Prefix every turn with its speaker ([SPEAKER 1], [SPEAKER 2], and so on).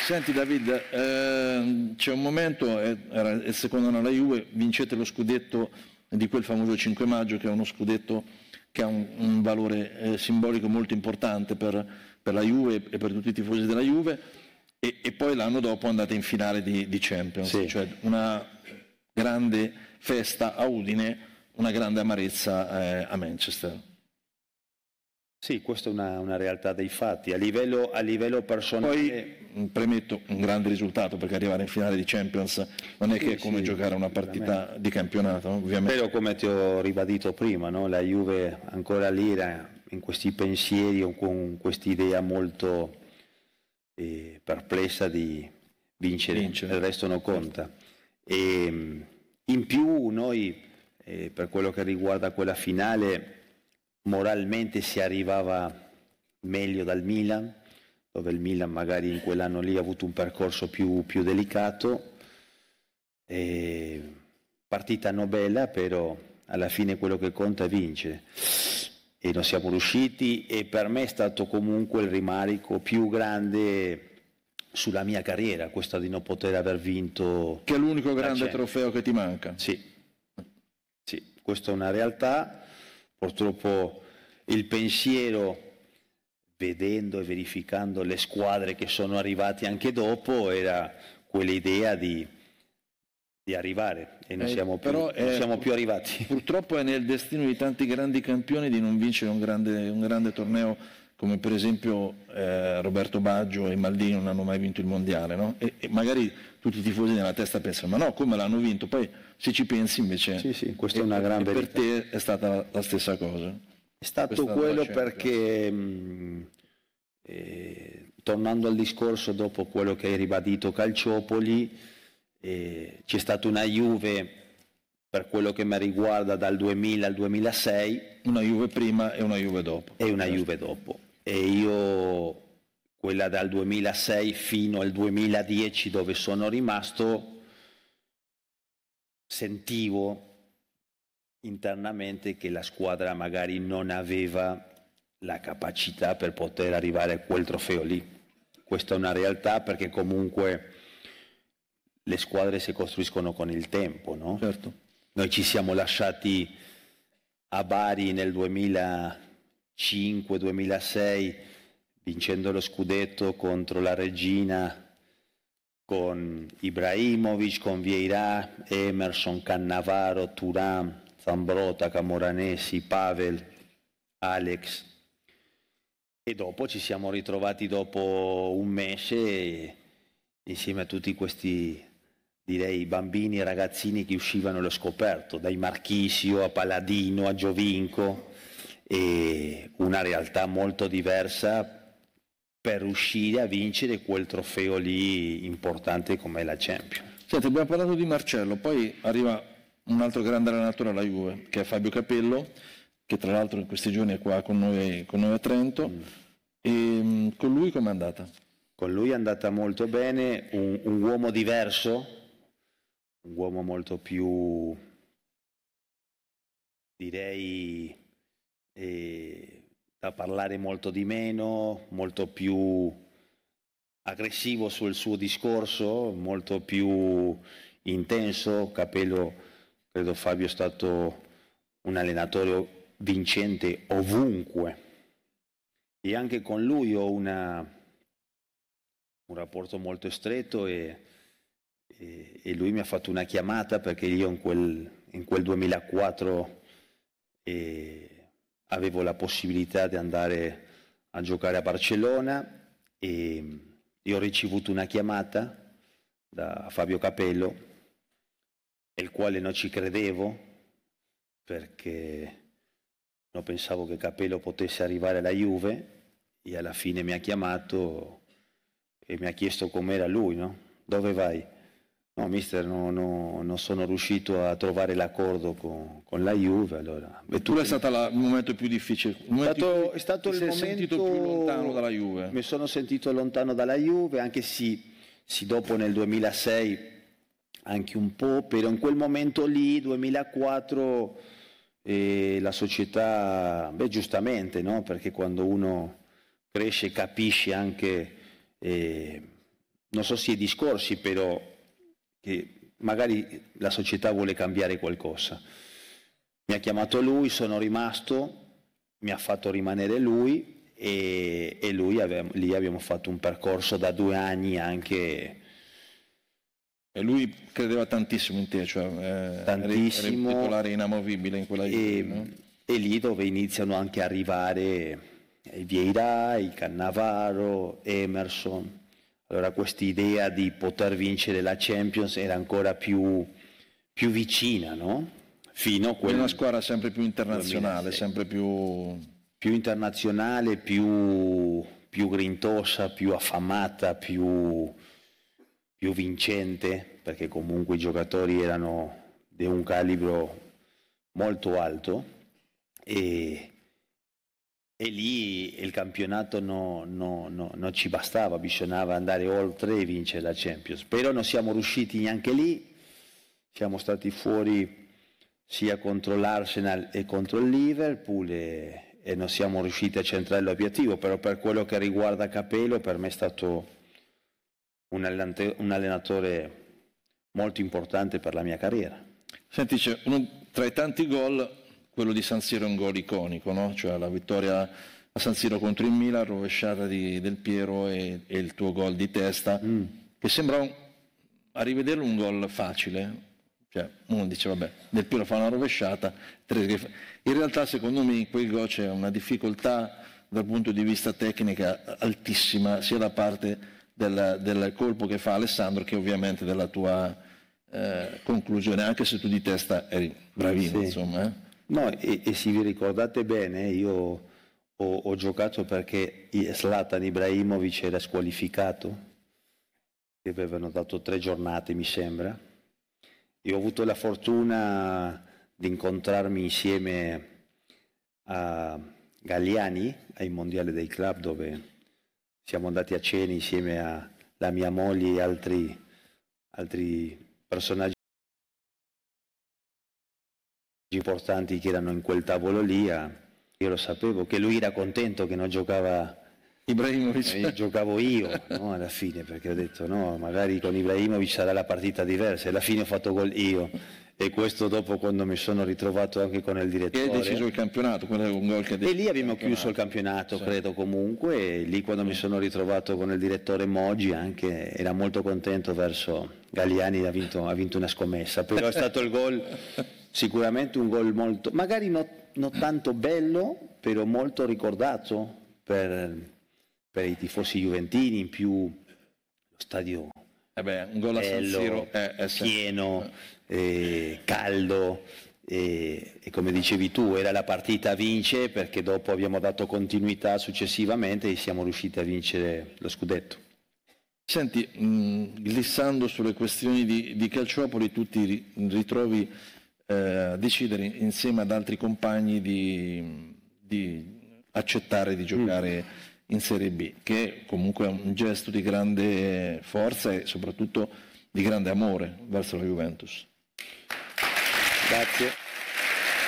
[SPEAKER 1] Senti David, c'è un momento, era il secondo anno alla Juve, vincete lo scudetto di quel famoso 5 maggio, che è uno scudetto che ha un valore simbolico molto importante per la Juve e per tutti i tifosi della Juve, e poi l'anno dopo andate in finale di Champions,
[SPEAKER 2] sì.
[SPEAKER 1] Cioè una grande festa a Udine, una grande amarezza a Manchester.
[SPEAKER 2] Sì, questa è una realtà dei fatti. A livello personale...
[SPEAKER 1] Poi, premetto, un grande risultato, perché arrivare in finale di Champions non è che è come giocare una partita di campionato, ovviamente.
[SPEAKER 2] Però, come ti ho ribadito prima, no? La Juve ancora lì era in questi pensieri o con quest'idea molto perplessa di vincere, il resto non conta. E in più noi, per quello che riguarda quella finale, moralmente si arrivava meglio dal Milan, dove il Milan magari in quell'anno lì ha avuto un percorso più delicato. Partita non bella, però alla fine quello che conta è vincere. E non siamo riusciti, e per me è stato comunque il rimarico più grande sulla mia carriera, questo di non poter aver vinto.
[SPEAKER 1] Che è l'unico grande trofeo che ti manca.
[SPEAKER 2] Sì, questa è una realtà. Purtroppo il pensiero, vedendo e verificando le squadre che sono arrivate anche dopo, era quell'idea di arrivare, e non siamo più arrivati.
[SPEAKER 1] Purtroppo è nel destino di tanti grandi campioni di non vincere un grande torneo, come per esempio Roberto Baggio e Maldini non hanno mai vinto il mondiale, no? E magari tutti i tifosi nella testa pensano: ma no, come l'hanno vinto? Poi se ci pensi invece
[SPEAKER 2] sì, questa è una gran verità.
[SPEAKER 1] Per te è stata la stessa cosa.
[SPEAKER 2] È stato quello perché, tornando al discorso dopo quello che hai ribadito Calciopoli, c'è stata una Juve, per quello che mi riguarda, dal 2000 al 2006.
[SPEAKER 1] Una Juve prima e una Juve dopo.
[SPEAKER 2] E una Juve dopo. E io, quella dal 2006 fino al 2010, dove sono rimasto, sentivo internamente che la squadra magari non aveva la capacità per poter arrivare a quel trofeo lì. Questa è una realtà, perché comunque le squadre si costruiscono con il tempo, no?
[SPEAKER 1] Certo.
[SPEAKER 2] Noi ci siamo lasciati a Bari nel 2005-2006, vincendo lo scudetto contro la Regina, con Ibrahimovic, con Vieira, Emerson, Cannavaro, Thuram, Zambrotta, Camoranesi, Pavel, Alex. E dopo ci siamo ritrovati dopo un mese insieme a tutti questi, direi, bambini e ragazzini che uscivano allo scoperto, dai Marchisio a Paladino a Giovinco, e una realtà molto diversa per riuscire a vincere quel trofeo lì importante come la Champions.
[SPEAKER 1] Senti, abbiamo parlato di Marcello, poi arriva un altro grande allenatore alla Juve, che è Fabio Capello, che tra l'altro in questi giorni è qua con noi a Trento. E con lui com'è andata?
[SPEAKER 2] Con lui è andata molto bene, un uomo diverso, un uomo molto più, direi, da parlare molto di meno, molto più aggressivo sul suo discorso, molto più intenso. Capello, credo Fabio è stato un allenatore vincente ovunque, e anche con lui ho un rapporto molto stretto, e lui mi ha fatto una chiamata perché io in quel 2004 avevo la possibilità di andare a giocare a Barcellona, e io ho ricevuto una chiamata da Fabio Capello, il quale non ci credevo, perché non pensavo che Capello potesse arrivare alla Juve, e alla fine mi ha chiamato e mi ha chiesto com'era lui, no? Dove vai? No, mister, non sono riuscito a trovare l'accordo con la Juve. Allora,
[SPEAKER 1] qual è stato il momento più difficile?
[SPEAKER 2] È stato il momento
[SPEAKER 1] sentito più lontano dalla Juve?
[SPEAKER 2] Mi sono sentito lontano dalla Juve, anche se dopo nel 2006 anche un po', però in quel momento lì, 2004, la società, giustamente, no? Perché quando uno cresce capisce anche non so se è discorsi, però che magari la società vuole cambiare qualcosa. Mi ha chiamato lui, sono rimasto, mi ha fatto rimanere lui e lì abbiamo fatto un percorso da 2 anni anche.
[SPEAKER 1] E lui credeva tantissimo in te, cioè
[SPEAKER 2] Tantissimo,
[SPEAKER 1] eri titolare inamovibile in quella Juve, no?
[SPEAKER 2] E lì dove iniziano anche a arrivare i Vieira, i Cannavaro, Emerson. Allora questa idea di poter vincere la Champions era ancora più vicina, no? Fino a
[SPEAKER 1] una squadra sempre più internazionale, sempre più
[SPEAKER 2] internazionale, più grintosa, più affamata, più vincente, perché comunque i giocatori erano di un calibro molto alto e lì il campionato non ci bastava, bisognava andare oltre e vincere la Champions. Però non siamo riusciti neanche lì, siamo stati fuori sia contro l'Arsenal e contro il Liverpool e non siamo riusciti a centrare l'obiettivo, però per quello che riguarda Capello per me è stato un allenatore molto importante per la mia carriera.
[SPEAKER 1] Senti, tra i tanti gol, quello di San Siro è un gol iconico, no? Cioè la vittoria a San Siro contro il Milan, rovesciata di Del Piero e il tuo gol di testa, che sembra a rivederlo un gol facile. Cioè, uno dice, vabbè, Del Piero fa una rovesciata, in realtà secondo me in quel gol c'è una difficoltà dal punto di vista tecnica altissima, sia da parte del colpo che fa Alessandro che ovviamente della tua conclusione, anche se tu di testa eri bravino, sì. Insomma.
[SPEAKER 2] No, e se vi ricordate bene, io ho giocato perché Zlatan Ibrahimovic era squalificato, che avevano dato 3 giornate mi sembra, e ho avuto la fortuna di incontrarmi insieme a Galliani ai mondiali dei club, dove siamo andati a cena insieme alla mia moglie e altri personaggi importanti che erano in quel tavolo lì. Io lo sapevo che lui era contento che non giocava
[SPEAKER 1] Ibrahimovic,
[SPEAKER 2] giocavo io, no, alla fine, perché ho detto no, magari con Ibrahimovic sarà la partita diversa, e alla fine ho fatto gol io. E questo dopo, quando mi sono ritrovato anche con il direttore.
[SPEAKER 1] E hai deciso il campionato, quello è un gol che
[SPEAKER 2] e lì abbiamo chiuso il campionato, sì. Credo comunque, e lì quando mi sono ritrovato con il direttore Moggi anche era molto contento verso Galliani, ha vinto una scommessa, però è stato il gol, sicuramente un gol molto, magari non tanto bello, però molto ricordato per i tifosi juventini, in più lo stadio
[SPEAKER 1] un gol a San Siro
[SPEAKER 2] pieno, caldo, e come dicevi tu era la partita a vincere, perché dopo abbiamo dato continuità successivamente e siamo riusciti a vincere lo scudetto.
[SPEAKER 1] Senti, glissando sulle questioni di Calciopoli, tu ti ritrovi a decidere insieme ad altri compagni di accettare di giocare in Serie B, che comunque è un gesto di grande forza e soprattutto di grande amore verso la Juventus.
[SPEAKER 2] Grazie.